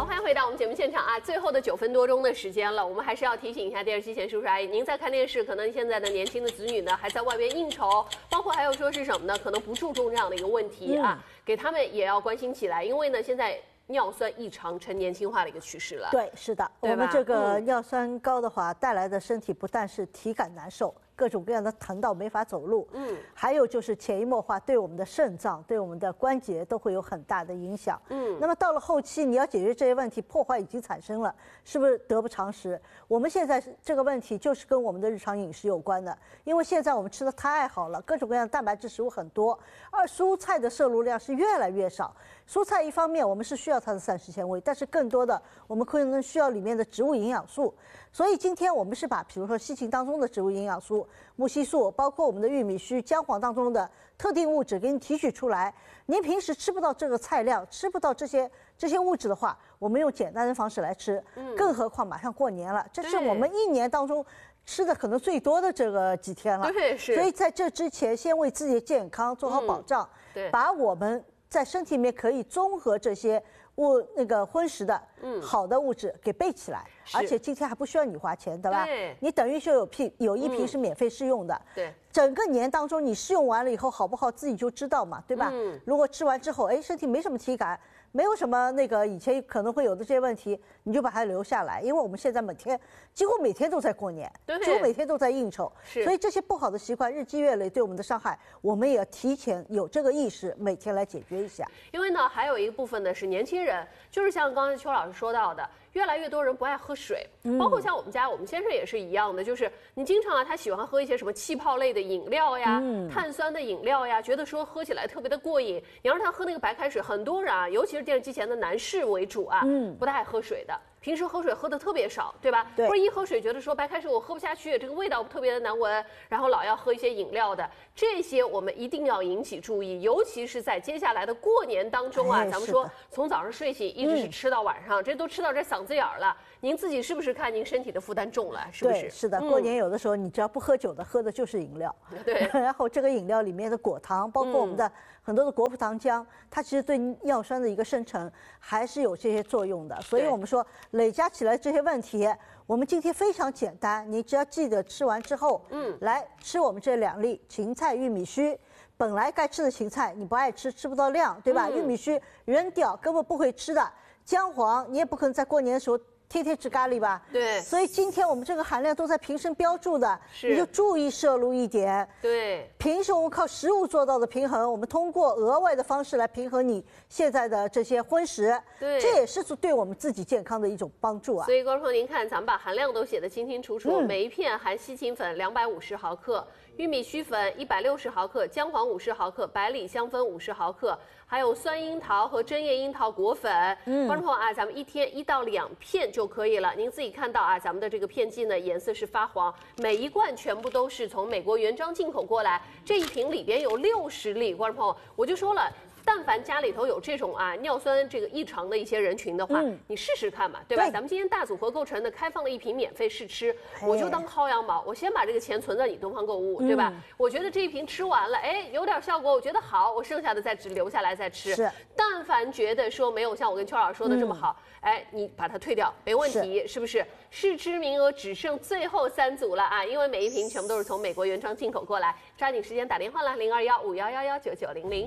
好，欢迎回到我们节目现场啊！最后的9分多钟的时间了，我们还是要提醒一下电视机前叔叔阿姨，您在看电视，可能现在的年轻的子女呢还在外边应酬，包括还有说是什么呢？可能不注重这样的一个问题啊，给他们也要关心起来，因为呢现在尿酸异常呈年轻化的一个趋势了。 对，是的，我们这个尿酸高的话，带来的身体不但是体感难受。各种各样的疼到没法走路，还有就是潜移默化对我们的肾脏、对我们的关节都会有很大的影响，那么到了后期你要解决这些问题，破坏已经产生了，是不是得不偿失？我们现在这个问题就是跟我们的日常饮食有关的，因为现在我们吃的太好了，各种各样的蛋白质食物很多，而蔬菜的摄入量是越来越少。蔬菜一方面我们是需要它的膳食纤维，但是更多的我们可能需要里面的植物营养素。所以今天我们是把比如说西芹当中的植物营养素、木烯素，包括我们的玉米须、姜黄当中的特定物质给你提取出来。您平时吃不到这个菜量，吃不到这些物质的话，我们用简单的方式来吃，更何况马上过年了，这是我们一年当中吃的可能最多的这个几天了。 对，是。 所以在这之前，先为自己的健康做好保障，把我们在身体里面可以综合这些荤食的好的物质给备起来，而且今天还不需要你花钱，对吧？ 对， 你等于就有一瓶是免费试用的。 对， 整个年当中你试用完了以后好不好自己就知道嘛，对吧？如果吃完之后，身体没什么体感，没有什么以前可能会有的这些问题，你就把它留下来，因为我们现在几乎每天都在过年，几乎每天都在应酬，所以这些不好的习惯日积月累对我们的伤害，我们也要提前有这个意识，每天来解决一下。 因为呢，还有一个部分呢是年轻人，就是像刚才邱老师说到的，越来越多人不爱喝水，包括像我们家我们先生也是一样的，就是你经常他喜欢喝一些什么气泡类的饮料呀、碳酸的饮料呀，觉得说喝起来特别的过瘾。你让他喝那个白开水，很多人啊，尤其是电视机前的男士为主啊，不太爱喝水的。平时喝水喝的特别少，对吧？ 对。 或者一喝水觉得说白开水我喝不下去，这个味道特别的难闻，然后老要喝一些饮料的，这些我们一定要引起注意，尤其是在接下来的过年当中啊，咱们说从早上睡醒一直是吃到晚上，这都吃到这嗓子眼儿了，您自己是不是看您身体的负担重了？是不是？ 对，是的。过年有的时候你只要不喝酒的，喝的就是饮料。 对。 然后这个饮料里面的果糖，包括我们的很多的果葡糖浆，它其实对尿酸的一个生成还是有这些作用的。所以我们说累加起来这些问题，我们今天非常简单，你只要记得吃完之后，来吃我们这2粒芹菜、玉米须。本来该吃的芹菜你不爱吃，吃不到量，对吧？玉米须扔掉，根本不会吃的。姜黄你也不可能在过年的时候天天吃咖喱吧？ 对。 所以今天我们这个含量都在瓶身标注的，你就注意摄入一点。 对。 平时我们靠食物做到的平衡，我们通过额外的方式来平衡你现在的这些荤食，这也是对我们自己健康的一种帮助啊。 所以观众朋友您看，咱们把含量都写得清清楚楚，每一片含西芹粉250毫克。玉米须粉160毫克，姜黄50毫克，百里香粉50毫克，还有酸樱桃和针叶樱桃果粉。观众朋友啊，咱们一天1到2片就可以了。您自己看到啊，咱们的这个片剂呢，颜色是发黄，每一罐全部都是从美国原装进口过来。这一瓶里边有60粒，观众朋友，我就说了。但凡家里头有这种尿酸这个异常的一些人群的话，你试试看嘛，对吧？咱们今天大组合构成的开放了1瓶免费试吃，我就当薅羊毛，我先把这个钱存在你东方购物，对吧？我觉得这一瓶吃完了，有点效果，我觉得好，我剩下的再留下来再吃。 是。 但凡觉得说没有像我跟邱老师说的这么好，你把它退掉，没问题，是不是？试吃名额只剩最后3组了啊，因为每一瓶全部都是从美国原装进口过来，抓紧时间打电话啦，0215119900。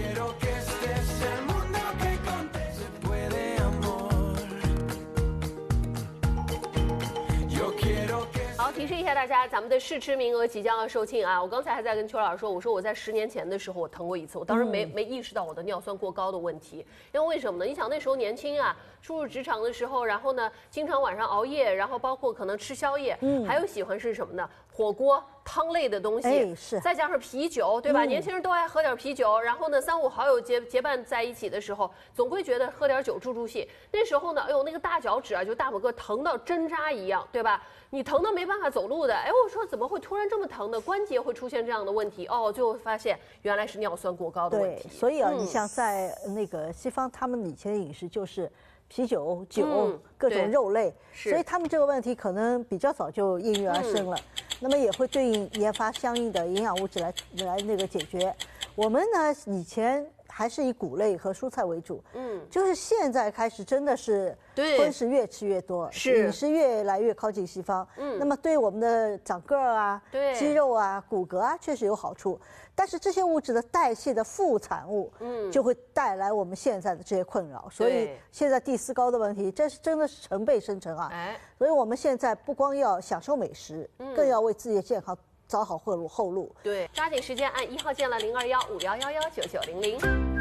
好，提示一下大家，咱们的试吃名额即将要售罄啊！我刚才还在跟邱老师说，我说我在10年前的时候我疼过一次，我当时没意识到我的尿酸过高的问题，因为为什么呢？你想那时候年轻啊，初入职场的时候，然后呢，经常晚上熬夜，然后包括可能吃宵夜，还有喜欢是什么呢？火锅、汤类的东西，再加上啤酒，对吧？年轻人都爱喝点啤酒，然后呢，3、5好友结伴在一起的时候，总会觉得喝点酒助兴。那时候呢，那个大脚趾啊，就大拇哥疼到针扎一样，对吧？你疼到没办法走路的，我说怎么会突然这么疼呢？关节会出现这样的问题，最后发现原来是尿酸过高的问题。 对，所以你像在那个西方，他们以前的饮食就是啤酒、酒、各种肉类，所以他们这个问题可能比较早就应运而生了。那么也会对应研发相应的营养物质来那个解决。我们呢以前还是以谷类和蔬菜为主。就是现在开始真的是荤食越吃越多， 是饮食越来越靠近西方。那么对我们的长个儿啊、肌肉啊、骨骼啊确实有好处，但是这些物质的代谢的副产物，就会带来我们现在的这些困扰。所以现在第4高的问题，这是真的是成倍生成啊！所以我们现在不光要享受美食，更要为自己的健康找好后路。 对，抓紧时间按1号键了，0215111990。